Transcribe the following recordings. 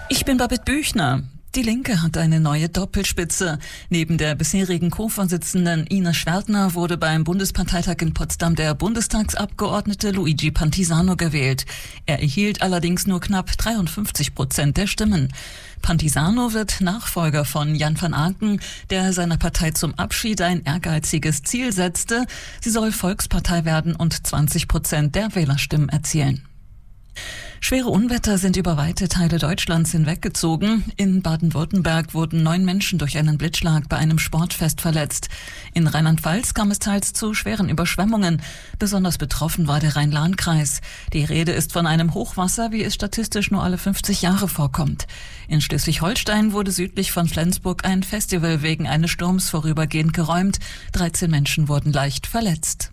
Ich bin Babette Büchner. Die Linke hat eine neue Doppelspitze. Neben der bisherigen Co-Vorsitzenden Ines Schwertner wurde beim Bundesparteitag in Potsdam der Bundestagsabgeordnete Luigi Pantisano gewählt. Er erhielt allerdings nur knapp 53% der Stimmen. Pantisano wird Nachfolger von Jan van Aken, der seiner Partei zum Abschied ein ehrgeiziges Ziel setzte. Sie soll Volkspartei werden und 20% der Wählerstimmen erzielen. Schwere Unwetter sind über weite Teile Deutschlands hinweggezogen. In Baden-Württemberg wurden 9 Menschen durch einen Blitzschlag bei einem Sportfest verletzt. In Rheinland-Pfalz kam es teils zu schweren Überschwemmungen. Besonders betroffen war der Rhein-Lahn-Kreis. Die Rede ist von einem Hochwasser, wie es statistisch nur alle 50 Jahre vorkommt. In Schleswig-Holstein wurde südlich von Flensburg ein Festival wegen eines Sturms vorübergehend geräumt. 13 Menschen wurden leicht verletzt.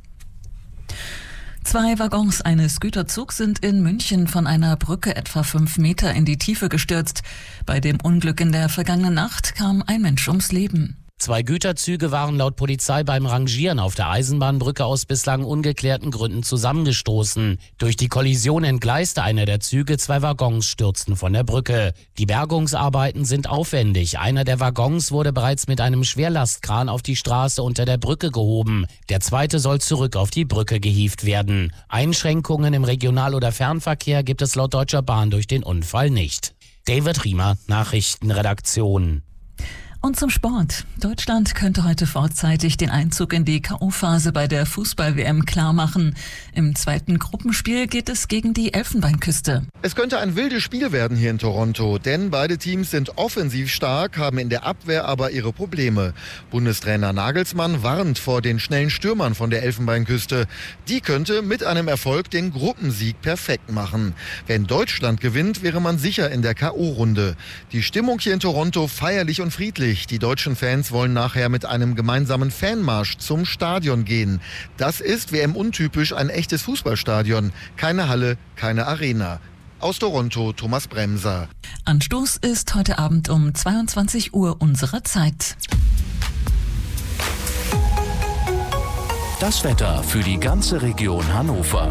2 Waggons eines Güterzugs sind in München von einer Brücke etwa 5 Meter in die Tiefe gestürzt. Bei dem Unglück in der vergangenen Nacht kam ein Mensch ums Leben. 2 Güterzüge waren laut Polizei beim Rangieren auf der Eisenbahnbrücke aus bislang ungeklärten Gründen zusammengestoßen. Durch die Kollision entgleiste einer der Züge, 2 Waggons stürzten von der Brücke. Die Bergungsarbeiten sind aufwendig. Einer der Waggons wurde bereits mit einem Schwerlastkran auf die Straße unter der Brücke gehoben. Der zweite soll zurück auf die Brücke gehievt werden. Einschränkungen im Regional- oder Fernverkehr gibt es laut Deutscher Bahn durch den Unfall nicht. David Riemer, Nachrichtenredaktion. Und zum Sport. Deutschland könnte heute vorzeitig den Einzug in die K.O.-Phase bei der Fußball-WM klarmachen. Im zweiten Gruppenspiel geht es gegen die Elfenbeinküste. Es könnte ein wildes Spiel werden hier in Toronto, denn beide Teams sind offensiv stark, haben in der Abwehr aber ihre Probleme. Bundestrainer Nagelsmann warnt vor den schnellen Stürmern von der Elfenbeinküste. Die könnte mit einem Erfolg den Gruppensieg perfekt machen. Wenn Deutschland gewinnt, wäre man sicher in der K.O.-Runde. Die Stimmung hier in Toronto feierlich und friedlich. Die deutschen Fans wollen nachher mit einem gemeinsamen Fanmarsch zum Stadion gehen. Das ist WM-untypisch ein echtes Fußballstadion. Keine Halle, keine Arena. Aus Toronto, Thomas Bremser. Anstoß ist heute Abend um 22 Uhr unserer Zeit. Das Wetter für die ganze Region Hannover.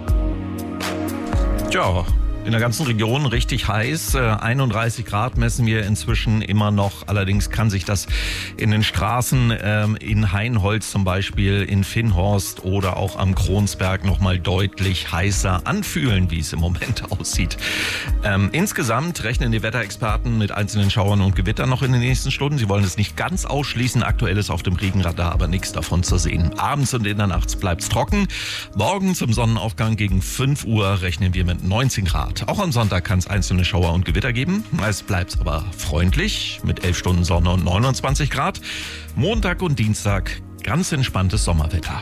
Ja, in der ganzen Region richtig heiß. 31 Grad messen wir inzwischen immer noch. Allerdings kann sich das in den Straßen in Hainholz zum Beispiel, in Finnhorst oder auch am Kronsberg nochmal deutlich heißer anfühlen, wie es im Moment aussieht. Insgesamt rechnen die Wetterexperten mit einzelnen Schauern und Gewittern noch in den nächsten Stunden. Sie wollen es nicht ganz ausschließen. Aktuell ist auf dem Regenradar aber nichts davon zu sehen. Abends und in der Nacht bleibt es trocken. Morgen zum Sonnenaufgang gegen 5 Uhr rechnen wir mit 19 Grad. Auch am Sonntag kann es einzelne Schauer und Gewitter geben. Es bleibt aber freundlich mit 11 Stunden Sonne und 29 Grad. Montag und Dienstag ganz entspanntes Sommerwetter.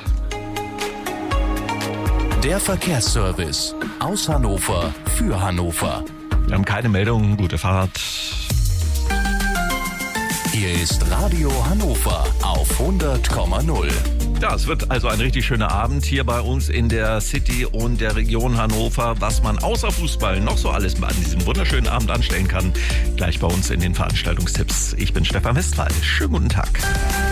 Der Verkehrsservice aus Hannover für Hannover. Wir haben keine Meldungen. Gute Fahrt. Hier ist Radio Hannover auf 100,0. Ja, es wird also ein richtig schöner Abend hier bei uns in der City und der Region Hannover. Was man außer Fußball noch so alles an diesem wunderschönen Abend anstellen kann, gleich bei uns in den Veranstaltungstipps. Ich bin Stefan Westphal. Schönen guten Tag.